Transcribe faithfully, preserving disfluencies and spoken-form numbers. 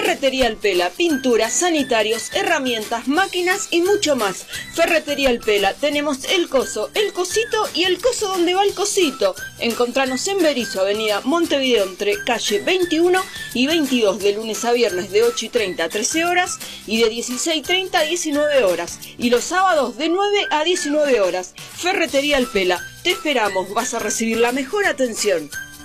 Ferretería El Pela, pinturas, sanitarios, herramientas, máquinas y mucho más. Ferretería El Pela, tenemos el coso, el cosito y el coso donde va el cosito. Encontranos en Berisso, avenida Montevideo, entre calle veintiuno y veintidós, de lunes a viernes de ocho y treinta a trece horas y de dieciséis y treinta a diecinueve horas. Y los sábados de nueve a diecinueve horas. Ferretería El Pela, te esperamos, vas a recibir la mejor atención.